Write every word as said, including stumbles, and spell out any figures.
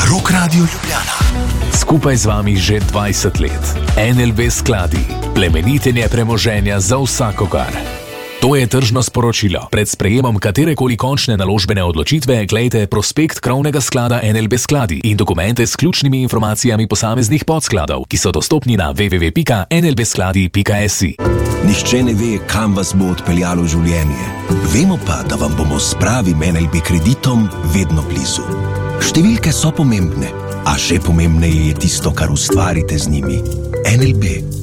Rock Radio Ljubljana. Skupaj z vami že dvajset let. N L B skladi. Plemenitenje premoženja za vsakogar. To je tržno sporočilo. Pred sprejemom katerekoli končne naložbene odločitve glejte prospekt krovnega sklada N L B skladi in dokumente s ključnimi informacijami posameznih podskladov, ki so dostopni na w w w pika n l b skladi pika s i. Nihče ne ve, kam vas bo odpeljalo življenje. Vemo pa, da vam bomo s pravim N L B kreditom vedno blizu. Številke so pomembne, a še pomembneje je tisto, kar ustvarite z njimi. N L B.